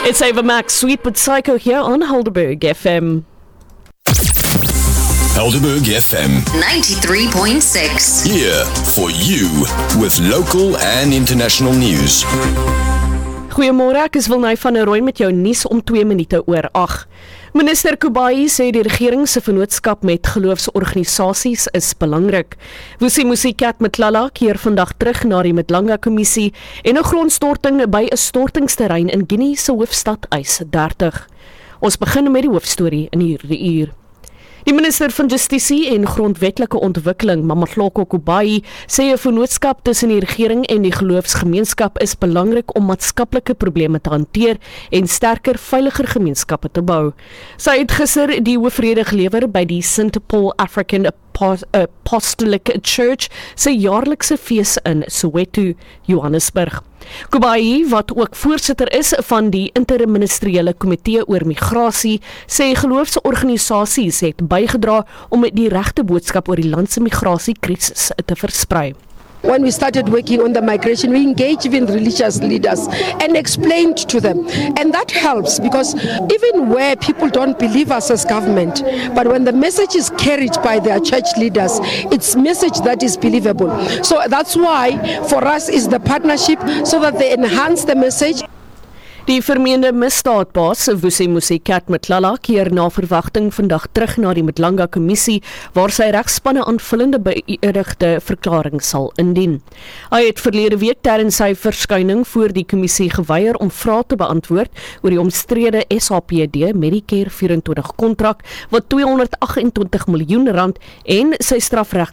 It's Ava Max, Sweet But Psycho here on Helderberg FM. Helderberg FM 93.6. here for you with local and international news. Goeiemôre, ek is Wilnay van der Rooi met jou nuus om 2 minute oor 8. Minister Kubai sê die regering se vennootskap met geloofsorganisasies is belangrik. Vusi Kat Mtlala keer vandag terug na die Mdlanga kommissie en 'n grondstorting by 'n stortingsterrein in Guinea se hoofstad Eis 30. Ons begin met die hoofstorie in hierdie uur. Die minister van Justisie en Grondwetlike Ontwikkeling, Mamatloko Kubai, sê 'n vennootskap tussen die regering en die geloofsgemeenskap is belangrik om maatskaplike probleme te hanteer en sterker, veiliger gemeenskappe te bou. Sy het gister die hoofrede gelewer by die St. Paul African Apostolic Church se jaarlikse fees in Soweto, Johannesburg. Kubai, wat ook voorsitter is van die interministeriële komitee oor migrasie, sê geloofsorganisasies het bygedra om die regte boodskap oor die land se migrasiekrisis te versprei. When we started working on the migration, we engaged even religious leaders and explained to them. And that helps because even where people don't believe us as government, but when the message is carried by their church leaders, it's message that is believable. So that's why for us is the partnership so that they enhance the message. Die vermeende misdaadbaas, Vusi Kat Mtlala, keer na verwagting vandag terug na die Mdlanga kommissie, waar sy regspanne aanvullende beëdigde verklaring sal indien. Hy het verlede week tydens sy verskyning voor die kommissie geweier om vrae te beantwoord oor die omstrede SAPD Medicare 24 kontrak, wat R228 miljoen en sy strafregte